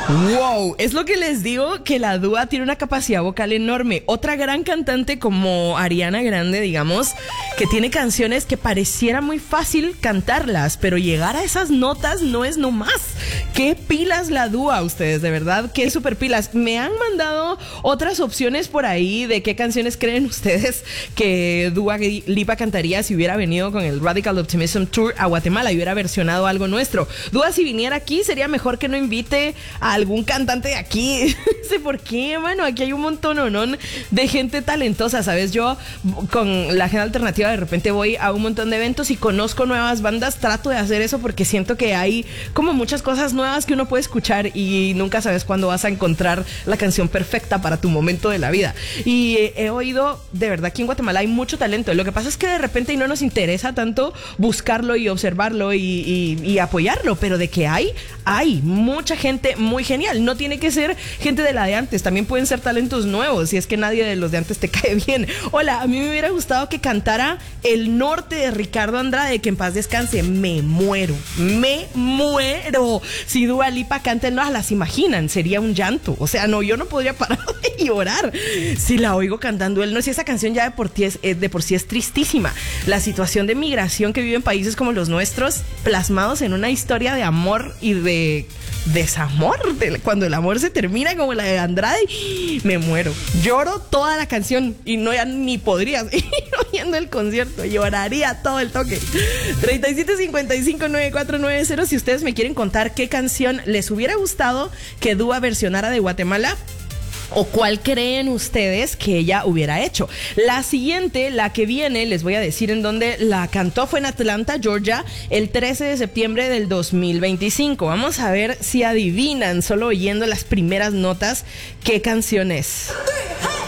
Wow, es lo que les digo, que la Dua tiene una capacidad vocal enorme. Otra gran cantante como Ariana Grande, digamos, que tiene canciones que pareciera muy fácil cantarlas, pero llegar a esas notas no es nomás. Qué pilas la Dua, ustedes, de verdad, qué super pilas. Me han mandado otras opciones por ahí de qué canciones creen ustedes que Dua Lipa cantaría si hubiera venido con el Radical Optimism Tour a Guatemala y hubiera versionado algo nuestro. Dua, si viniera aquí, sería mejor que no invite a algún cantante de aquí. No sé por qué, mano. Aquí hay un montón de gente talentosa, ¿sabes? Yo con la agenda alternativa de repente voy a un montón de eventos y conozco nuevas bandas. Trato de hacer eso porque siento que hay como muchas cosas nuevas que uno puede escuchar y nunca sabes cuándo vas a encontrar la canción perfecta para tu momento de la vida. Y he oído, de verdad, que en Guatemala hay mucho talento. Lo que pasa es que de repente no nos interesa tanto buscarlo y observarlo y apoyarlo, pero de que hay mucha gente muy genial. No tiene que ser gente de la de antes, también pueden ser talentos nuevos, si es que nadie de los de antes te cae bien. Hola, a mí me hubiera gustado que cantara El Norte de Ricardo Andrade, que en paz descanse. Me muero. Si Dua Lipa canta, no las imaginan, sería un llanto. O sea, no, yo no podría parar de llorar si la oigo cantando él. No, si esa canción ya de por sí es tristísima. La situación de migración que viven países como los nuestros, plasmados en una historia de amor y de desamor, cuando el amor se termina como la de Andrade, me muero. Lloro toda la canción y no, ya ni podría seguir oyendo el concierto, lloraría todo el toque. 37559490, si ustedes me quieren contar qué canción les hubiera gustado que Dua versionara de Guatemala, o cuál creen ustedes que ella hubiera hecho. La siguiente, la que viene, les voy a decir en dónde la cantó. Fue en Atlanta, Georgia, el 13 de septiembre del 2025. Vamos a ver si adivinan, solo oyendo las primeras notas, qué canción es.